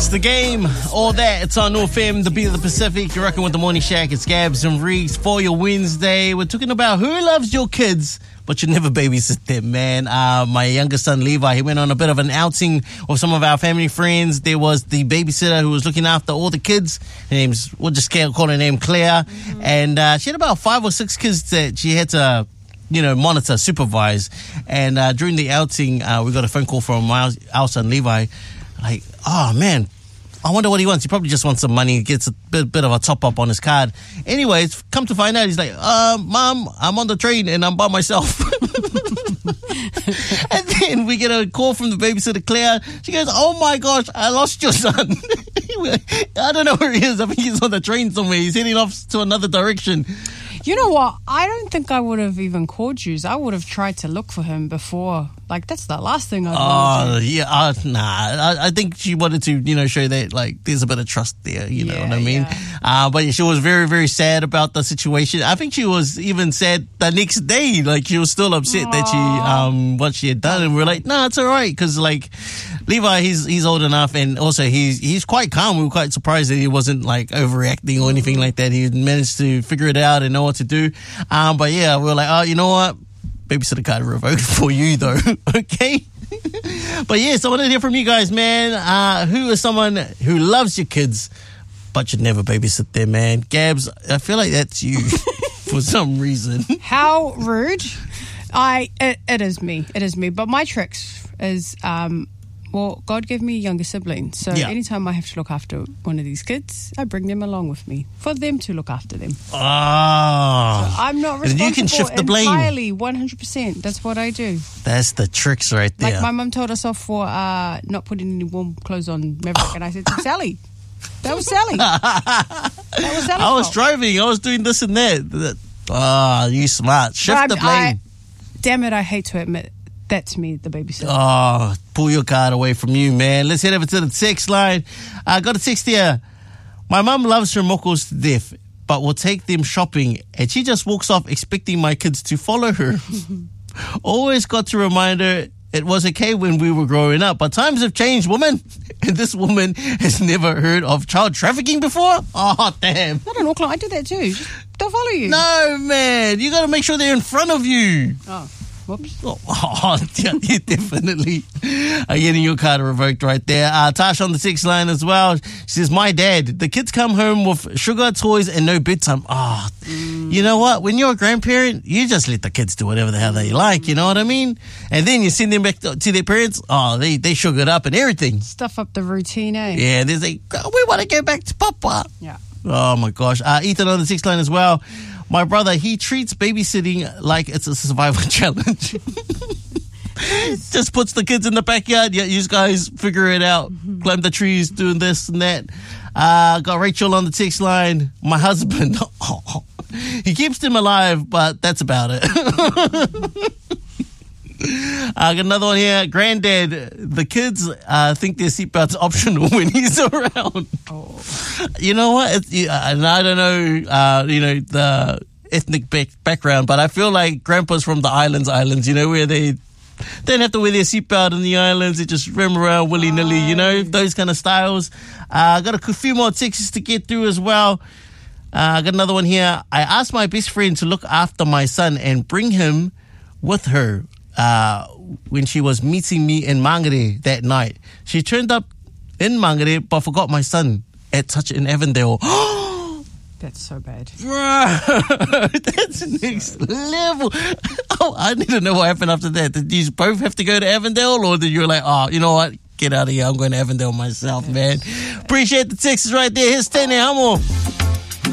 The game, all that. It's on FM, the beat of the Pacific. You're rocking with the Morning Shack. It's Gabs and Reeks for your Wednesday. We're talking about who loves your kids, but you never babysit them, man. My youngest son, Levi, he went on a bit of an outing with some of our family friends. There was the babysitter who was looking after all the kids. Her name's, we'll just call her name Claire. Mm-hmm. And she had about 5 or 6 kids that she had to, monitor, supervise. And during the outing, we got a phone call from our son, Levi. Like, oh, man, I wonder what he wants. He probably just wants some money. He gets a bit of a top-up on his card. Anyways, come to find out, he's like, Mom, I'm on the train and I'm by myself. And then we get a call from the babysitter, Claire. She goes, oh my gosh, I lost your son. I don't know where he is. I think he's on the train somewhere. He's heading off to another direction. You know what? I don't think I would have even called you. I would have tried to look for him before. Like, that's the last thing I'd want to do. Yeah, nah. I think she wanted to, show that, like, there's a bit of trust there, you know what I mean? Yeah. But she was very, very sad about the situation. I think she was even sad the next day. Like, she was still upset that she, what she had done. And we're like, nah, it's all right. Because, like, Levi, he's old enough, and also he's quite calm. We were quite surprised that he wasn't, like, overreacting or anything like that. He managed to figure it out and know what to do. But yeah, we were like, oh, you know what? Babysitter card revoked for you, though. Okay? But yes, I want to hear from you guys, man. Who is someone who loves your kids, but you'd never babysit them, man? Gabs, I feel like that's you for some reason. How rude. It is me. It is me. But my tricks is, God gave me a younger sibling. So anytime I have to look after one of these kids, I bring them along with me for them to look after them. So I'm not responsible. And you can shift the blame. Entirely, 100%. That's what I do. That's the tricks right there. Like my mum told us off for not putting any warm clothes on Maverick, and I said, Sally. That was Sally. I was driving. I was doing this and that. You smart. Shift the blame. Damn it, I hate to admit that's me, the babysitter. Oh, pull your card away from you, man. Let's head over to the text line. I got a text here. My mum loves her mokos to death, but will take them shopping, and she just walks off expecting my kids to follow her. Always got to remind her it was okay when we were growing up, but times have changed, woman. And this woman has never heard of child trafficking before? Oh, damn. Not in Auckland. I do that too. They'll follow you. No, man. You got to make sure they're in front of you. Oh. Whoops. You definitely are getting your card revoked right there. Tash on the 6 line as well. She says, my dad, the kids come home with sugar, toys, and no bedtime. You know what? When you're a grandparent, you just let the kids do whatever the hell they like, you know what I mean? And then you send them back to their parents. They sugared up and everything. Stuff up the routine, eh? Yeah, they say, we want to go back to Papa. Yeah. Oh, my gosh. Ethan on the 6 line as well. My brother, he treats babysitting like it's a survival challenge. Just puts the kids in the backyard. Yeah, you guys figure it out. Climb the trees, doing this and that. Got Rachel on the text line. My husband, he keeps them alive, but that's about it. I got another one here. Granddad, the kids think their seatbelt's optional when he's around. You know what? And I don't know, the ethnic background, but I feel like grandpa's from the islands, where they don't have to wear their seatbelt in the islands. They just roam around willy-nilly, those kind of styles. I got a few more texts to get through as well. I got another one here. I asked my best friend to look after my son and bring him with her when she was meeting me in Mangere that night. She turned up in Mangere but forgot my son at touch in Avondale. That's so bad. Bro, that's next level. I need to know what happened after that. Did you both have to go to Avondale, or did you like, you know what? Get out of here. I'm going to Avondale myself, man. Appreciate the texts right there. Here's Tene Amo.